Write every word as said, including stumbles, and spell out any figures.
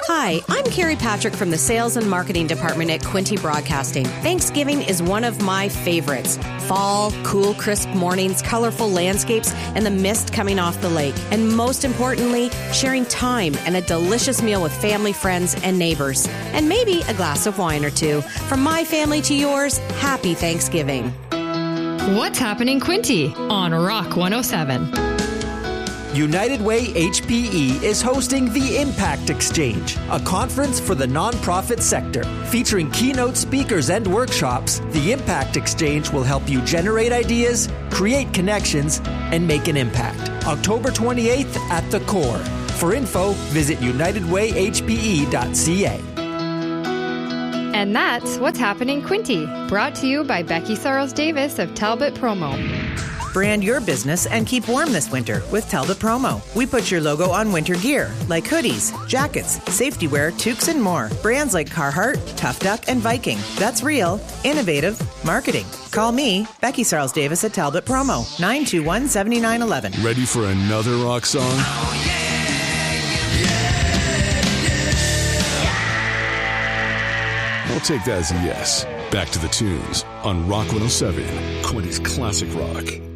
Hi, I'm Carrie Patrick from the Sales and Marketing Department at Quinte Broadcasting. Thanksgiving is one of my favorites. Fall, cool, crisp mornings, colorful landscapes, and the mist coming off the lake. And most importantly, sharing time and a delicious meal with family, friends, and neighbors. And maybe a glass of wine or two. From my family to yours, happy Thanksgiving. What's happening, Quinte? On Rock one oh seven. United Way H P E is hosting the Impact Exchange, a conference for the nonprofit sector. Featuring keynote speakers and workshops, the Impact Exchange will help you generate ideas, create connections, and make an impact. October twenty-eighth at the Core. For info, visit united way h p e dot c a. And that's What's Happening, Quinte, brought to you by Becky Sarles Davis of Talbot Promo. Brand your business and keep warm this winter with Talbot Promo. We put your logo on winter gear like hoodies, jackets, safety wear, toques, and more. Brands like Carhartt, Tough Duck, and Viking. That's real, innovative marketing. Call me, Becky Sarles Davis at Talbot Promo, nine two one, seven nine one one. Ready for another rock song? Oh, yeah, yeah, yeah. I'll take that as a yes. Back to the tunes on Rock one oh seven, Quinte's Classic Rock.